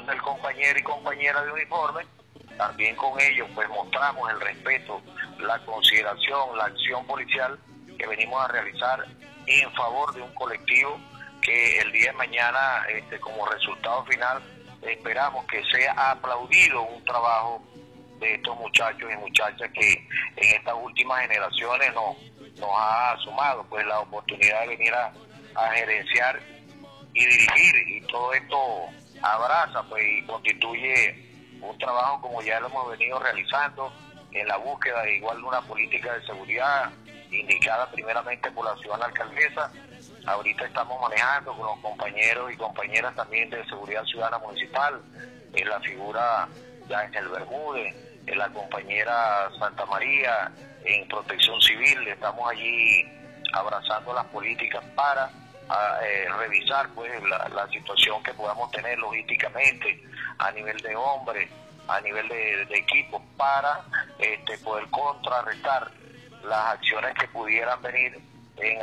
del compañero y compañera de uniforme. También con ellos pues mostramos el respeto, la consideración, la acción policial que venimos a realizar en favor de un colectivo que el día de mañana, como resultado final, esperamos que sea aplaudido un trabajo de estos muchachos y muchachas que en estas últimas generaciones nos ha sumado pues la oportunidad de venir a gerenciar y dirigir, y todo esto abraza pues y constituye un trabajo como ya lo hemos venido realizando en la búsqueda de igual de una política de seguridad indicada primeramente por la ciudadana alcaldesa. Ahorita estamos manejando con los compañeros y compañeras también de Seguridad Ciudadana Municipal, en la figura de Ángel Bermúdez, en la compañera Santa María, en Protección Civil. Estamos allí abrazando las políticas para revisar pues la situación que podamos tener logísticamente a nivel de hombres, a nivel de equipo, para poder contrarrestar las acciones que pudieran venir en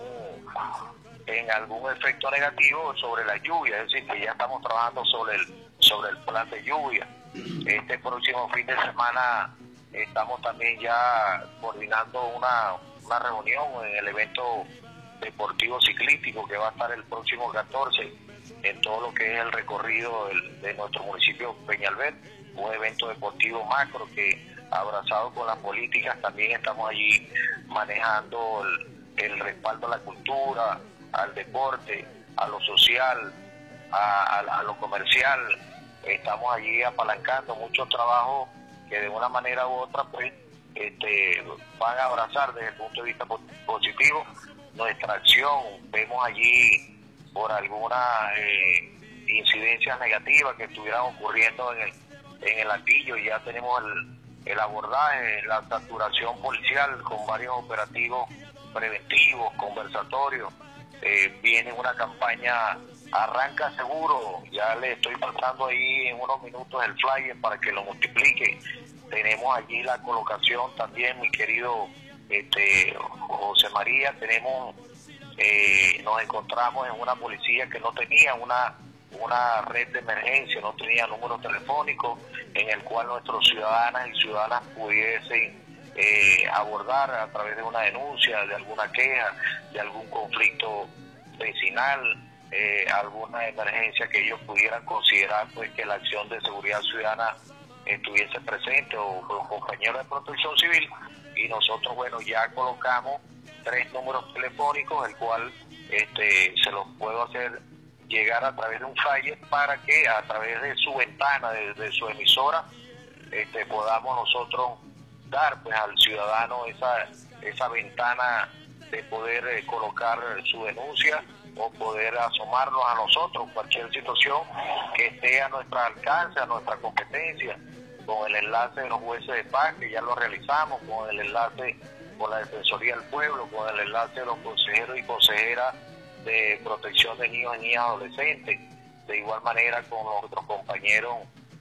algún efecto negativo sobre la lluvia. Es decir, que ya estamos trabajando sobre el plan de lluvia. Este próximo fin de semana estamos también ya coordinando una reunión en el evento deportivo ciclístico que va a estar el próximo 14 en todo lo que es el recorrido de nuestro municipio Peñalver, un evento deportivo macro que, abrazado con las políticas, también estamos allí manejando el respaldo a la cultura, al deporte, a lo social, a lo comercial. Estamos allí apalancando muchos trabajos que de una manera u otra pues van a abrazar desde el punto de vista positivo nuestra acción. Vemos allí por algunas incidencias negativas que estuvieran ocurriendo en el Atillo, y ya tenemos el abordaje, la saturación policial con varios operativos preventivos, conversatorios. Viene una campaña Arranca Seguro, ya le estoy pasando ahí en unos minutos el flyer para que lo multiplique. Tenemos allí la colocación también, mi querido José María. Nos encontramos en una policía que no tenía una red de emergencia, no tenía número telefónico en el cual nuestros ciudadanas y ciudadanas pudiesen abordar a través de una denuncia, de alguna queja, de algún conflicto vecinal, alguna emergencia que ellos pudieran considerar pues que la acción de seguridad ciudadana estuviese presente, o los compañeros de Protección Civil. Y nosotros, bueno, ya colocamos 3 números telefónicos, el cual se los puedo hacer llegar a través de un flyer para que a través de su ventana, de su emisora, podamos nosotros dar pues al ciudadano esa ventana de poder colocar su denuncia o poder asomarnos a nosotros cualquier situación que esté a nuestro alcance, a nuestra competencia, con el enlace de los jueces de paz, que ya lo realizamos, con el enlace con la Defensoría del Pueblo, con el enlace de los consejeros y consejeras de protección de niños y niñas adolescentes, de igual manera con nuestros compañeros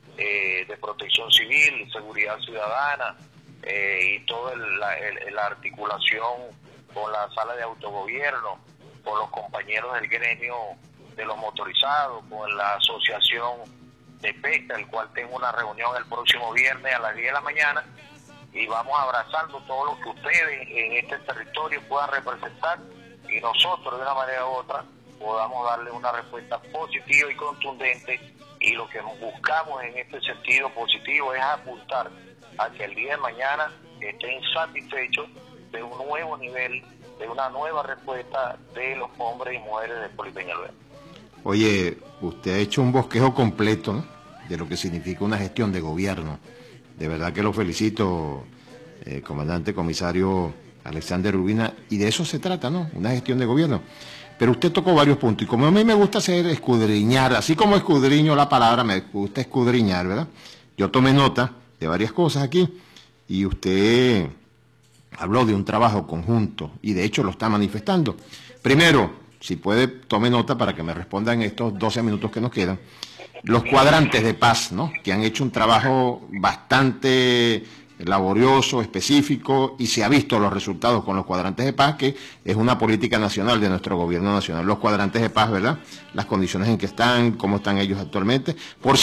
de Protección Civil, Seguridad Ciudadana, y toda la articulación con la sala de autogobierno, con los compañeros del gremio de los motorizados, con la asociación de pesca, el cual tengo una reunión el próximo viernes a las 10 de la mañana, y vamos abrazando todo lo que ustedes en este territorio puedan representar, y nosotros de una manera u otra podamos darle una respuesta positiva y contundente. Y lo que buscamos en este sentido positivo es apuntar a que el día de mañana estén satisfechos de un nuevo nivel, de una nueva respuesta de los hombres y mujeres de Poli Peñalver. Oye, usted ha hecho un bosquejo completo, ¿no?, de lo que significa una gestión de gobierno. De verdad que lo felicito, comandante, comisario Alexander Urbina, y de eso se trata, ¿no?, una gestión de gobierno. Pero usted tocó varios puntos, y como a mí me gusta hacer escudriñar, así como escudriño la palabra, me gusta escudriñar, ¿verdad? Yo tomé nota de varias cosas aquí, y usted habló de un trabajo conjunto, y de hecho lo está manifestando. Primero, si puede, tome nota para que me responda en estos 12 minutos que nos quedan, los cuadrantes de paz, ¿no?, que han hecho un trabajo bastante laborioso, específico, y se ha visto los resultados con los cuadrantes de paz, que es una política nacional de nuestro gobierno nacional. Los cuadrantes de paz, ¿verdad?, las condiciones en que están, cómo están ellos actualmente. Por